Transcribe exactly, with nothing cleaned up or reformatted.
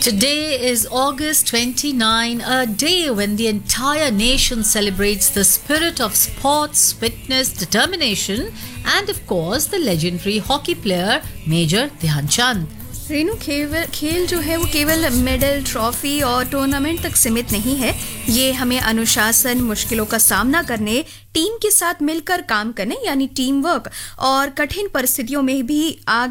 Today is August twenty-ninth, a day when the entire nation celebrates the spirit of sports, fitness, determination, and of course the legendary hockey player Major Dhyanchand. Renu खेल खेल जो है वो केवल medal, trophy और tournament तक सीमित नहीं है। ये हमें अनुशासन, मुश्किलों का सामना करने, टीम के साथ मिलकर काम करने यानी टीम वर्क और कठिन परिस्थितियों में भी आगे